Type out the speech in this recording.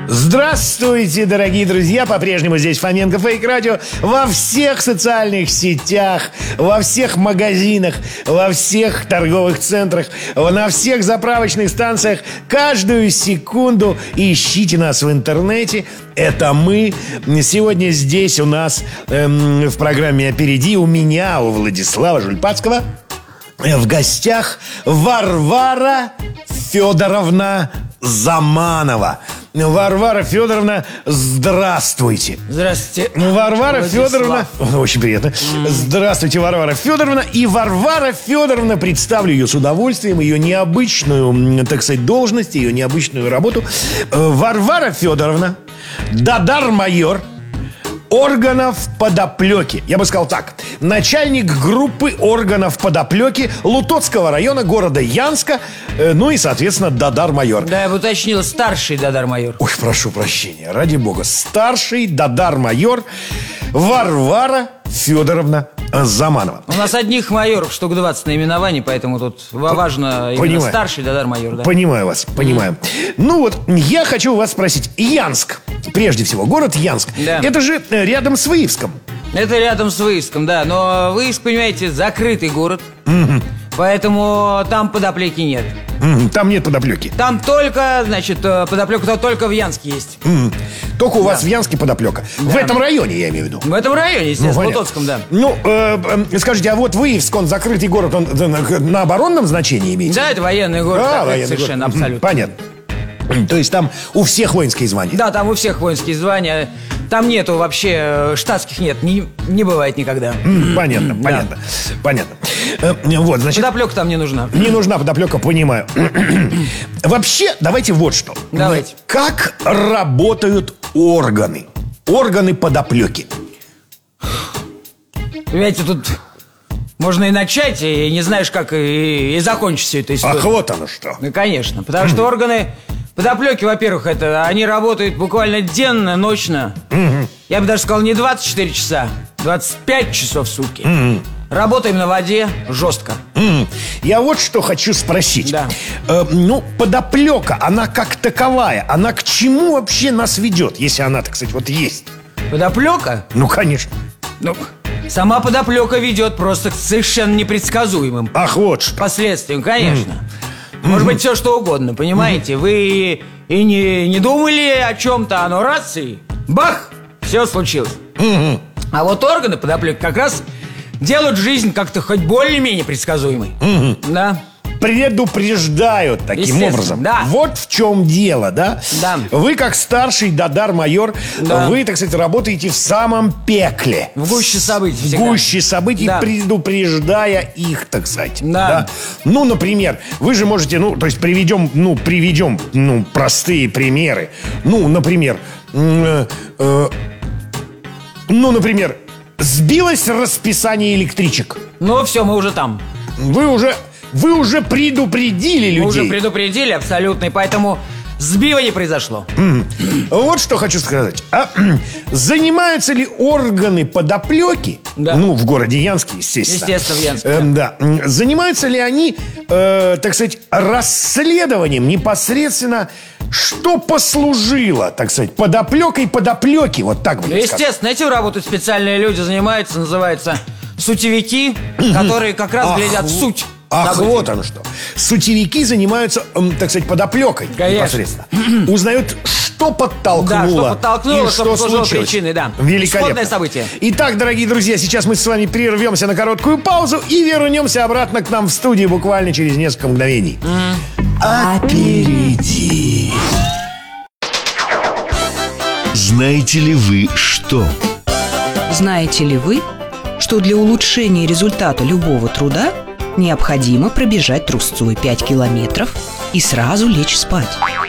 Здравствуйте, дорогие друзья! По-прежнему здесь Фоменко Фейк Радио. Во всех социальных сетях, во всех магазинах, во всех торговых центрах, на всех заправочных станциях. Каждую секунду ищите нас в интернете. Это мы. Сегодня здесь у нас в программе «Опереди» у меня, у Владислава Жульпацкого, в гостях Варвара Федоровна Заманова. Варвара Федоровна, здравствуйте. Здравствуйте. Варвара Владислав. Федоровна. Очень приятно. Здравствуйте, Варвара Федоровна. И Варвара Федоровна, представлю ее с удовольствием, ее необычную, так сказать, должность, ее необычную работу. Варвара Федоровна, дадар-майор органов подоплеки. Я бы сказал так: начальник группы органов подоплеки Лутоцкого района города Янска. Ну и, соответственно, дадар-майор. Да, я бы уточнил, старший дадар-майор. Ой, прошу прощения, ради бога. Старший дадар-майор Варвара Федоровна Заманова. У нас одних майоров штук 20 наименований, поэтому тут важно именно Понимаю. старший дадар-майор, да? Понимаю вас, понимаю. Ну вот, я хочу у вас спросить. Янск, прежде всего, город Янск. Да. Это же рядом с Выевском. Это рядом с Выевском, да. Но Выевск, понимаете, закрытый город. Поэтому там подоплеки нет. Там нет подоплеки. Там только, значит, подоплека только в Янске есть. Только у вас в Янске подоплека. В этом районе, я имею в виду. В этом районе, естественно, в понятно. Лутоцком, да. Ну, скажите, а вот Выевск, он закрытый город, он на оборонном значении имеется? Да, это военный город, закрыт военный совершенно, город. абсолютно. Понятно. То есть там у всех воинские звания? Да, там у всех воинские звания. Там нету вообще, штатских нет, не бывает никогда. Понятно, понятно, понятно. Вот, значит, Подоплека там не нужна. не нужна подоплека, понимаю. Вообще, давайте вот что. Давайте. Как работают органы? Органы подоплеки. Понимаете, тут можно и начать, и не знаешь, как и закончить всю эту историю. Ах, вот оно что. Ну, конечно, потому что органы подоплеки, во-первых, они работают буквально денно, ночно. Я бы даже сказал, не 24 часа, 25 часов в сутки. Работаем на воде жестко. Я вот что хочу спросить. Да. Ну, подоплека, она как таковая, она к чему вообще нас ведет, если она, так сказать, вот есть? Подоплека? Ну, конечно. Ну, сама подоплека ведет просто к совершенно непредсказуемым Ах, вот что. последствиям, конечно. Может быть, все что угодно, понимаете? Вы и не думали о чем-то, оно раз и бах, все случилось. А вот органы подоплеки как раз делают жизнь как-то хоть более-менее предсказуемой. Да. Предупреждают таким Естественно, образом. да. Вот в чем дело, да? Да. Вы, как старший дадар-майор, Да. вы, так сказать, работаете в самом пекле. В гуще событий В всегда. гуще событий, Да. предупреждая их, так сказать. Да. Ну, например, вы же можете, то есть приведем, простые примеры. Например, сбилось расписание электричек. Ну, все, мы уже там. Вы уже предупредили людей. Мы уже предупредили абсолютно, и поэтому сбива не произошло. Вот что хочу сказать. Занимаются ли органы подоплеки, Да. в городе Янске, естественно. Естественно, в Янске, Да. Занимаются ли они, так сказать, расследованием непосредственно, что послужило, так сказать, подоплекой подоплеки, вот так бы Ну, я сказал. естественно, этим работают специальные люди, занимаются, называются сутевики, которые как раз глядят в суть. Ах, событий. вот оно что. Сутевики занимаются, так сказать, подоплекой. Конечно. Непосредственно. Узнают, что подтолкнуло. Да, что подтолкнуло, и что что послужило случилось. причиной, да. Великолепно. Исходное событие. Итак, дорогие друзья, сейчас мы с вами прервемся на короткую паузу и вернемся обратно к нам в студию буквально через несколько мгновений. Опереди. Знаете ли вы что? Знаете ли вы, что для улучшения результата любого труда необходимо пробежать трусцой 5 километров и сразу лечь спать?